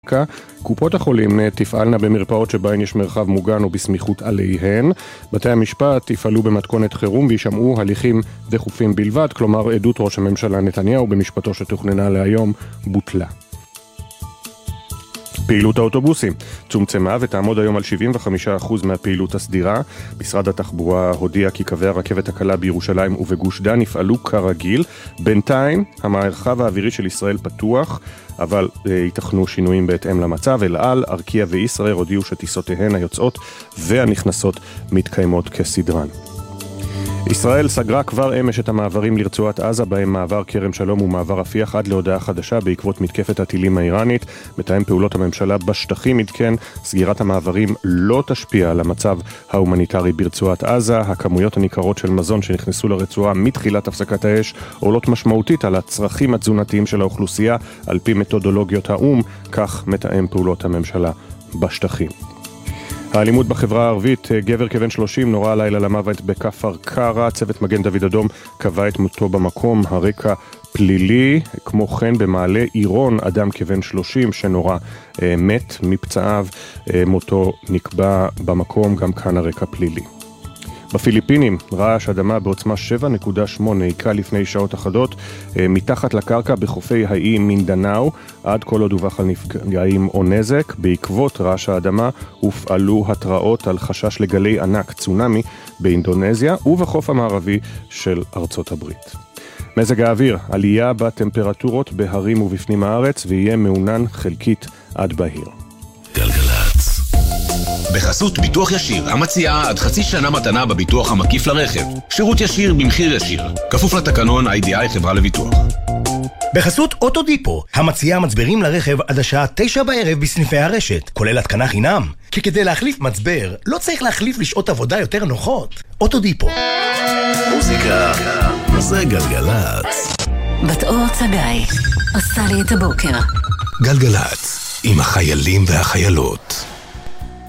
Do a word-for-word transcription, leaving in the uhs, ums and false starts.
קופות החולים תפעלנה במרפאות שבהן יש מרחב מוגן או בסמיכות עליהן. בתי המשפט יפעלו במתכונת חירום וישמעו הליכים דחופים בלבד, כלומר עדות ראש הממשלה נתניהו במשפטו שתוכננה להיום בוטלה. פעילות האוטובוסים צומצמה ותעמוד היום על שבעים וחמישה אחוז מהפעילות הסדירה. משרד התחבורה הודיע כי קווי הרכבת הקלה בירושלים ובגוש דן יפעלו כרגיל. בינתיים המרחב האווירי של ישראל פתוח, אבל אה, ייתכנו שינויים בהתאם למצב. אל על, ארקיע וישראל הודיעו שטיסותיהן היוצאות והנכנסות מתקיימות כסדרן. ישראל סגרה כבר אמש את המעברים לרצועת עזה, בהם מעבר כרם שלום ומעבר רפיח עד להודעה חדשה בעקבות מתקפת הטילים האיראנית. מתאם פעולות הממשלה בשטחים עדכן, סגירת המעברים לא תשפיע על המצב ההומניטרי ברצועת עזה. הכמויות הניכרות של מזון שנכנסו לרצועה מתחילת הפסקת האש עולות משמעותית על הצרכים התזונתיים של האוכלוסייה על פי מתודולוגיות האום, כך מתאם פעולות הממשלה בשטחים. האלימות בחברה הערבית, גבר כבן שלושים נורא הלילה למוות בכפר קרע, צוות מגן דוד אדום קבע את מותו במקום, הרקע פלילי. כמו כן במעלה עירון, אדם כבן שלושים שנורא אה, מת מפצעיו, אה, מותו נקבע במקום, גם כאן הרקע פלילי. בפיליפינים, רעש אדמה בעוצמה שבע נקודה שמונה היקע לפני שעות אחדות מתחת לקרקע בחופי האי מינדנאו, עד כל עוד דווח על נפגעים או נזק. בעקבות רעש האדמה הופעלו התראות על חשש לגלי ענק צונאמי באינדונזיה ובחוף המערבי של ארצות הברית. מזג האוויר, עלייה בטמפרטורות בהרים ובפנים הארץ, ויהיה מעונן חלקית עד בהיר. בחסות ביטוח ישיר, המציעה עד חצי שנה מתנה בביטוח המקיף לרכב. שירות ישיר במחיר ישיר. כפוף לתקנון איי די איי חברה לביטוח. בחסות אוטודיפו, המציעה מצברים לרכב עד השעה תשע בערב בסניפי הרשת, כולל התקנה חינם. כי כדי להחליף מצבר, לא צריך להחליף לשעות עבודה יותר נוחות. אוטודיפו. מוזיקה זה גלגלץ. בת אור צגאי עושה לי את הבוקר. גלגלץ עם החיילים והחיילות.